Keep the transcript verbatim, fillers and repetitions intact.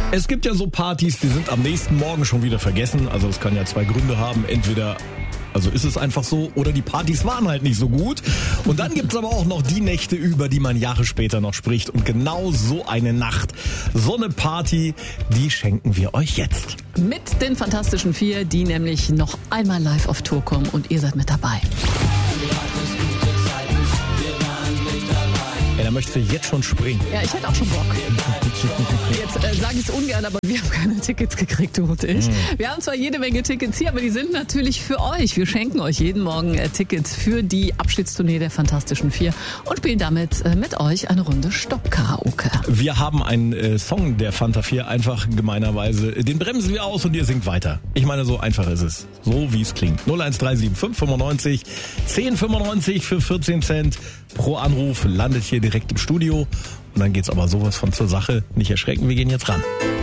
Es gibt ja so Partys, die sind am nächsten Morgen schon wieder vergessen. Also es kann ja zwei Gründe haben. Entweder, also ist es einfach so, oder die Partys waren halt nicht so gut. Und dann gibt's aber auch noch die Nächte, über die man Jahre später noch spricht. Und genau so eine Nacht, so eine Party, die schenken wir euch jetzt. Mit den Fantastischen Vier, die nämlich noch einmal live auf Tour kommen und ihr seid mit dabei. Ja, da möchtest du jetzt schon springen. Ja, ich hätte auch schon Bock. Jetzt äh, sage ich es ungern, aber wir haben keine Tickets gekriegt, du und ich. Mhm. Wir haben zwar jede Menge Tickets hier, aber die sind natürlich für euch. Wir schenken euch jeden Morgen äh, Tickets für die Abschiedstournee der Fantastischen Vier und spielen damit äh, mit euch eine Runde Stopp-Karaoke. Wir haben einen äh, Song der Fanta vier, einfach gemeinerweise. Den bremsen wir aus und ihr singt weiter. Ich meine, so einfach ist es. So wie es klingt. null eins drei sieben fünf fünfundneunzig zehn fünfundneunzig für vierzehn Cent pro Anruf, landet hier direkt im Studio. Und dann geht's aber sowas von zur Sache. Nicht erschrecken, wir gehen jetzt ran.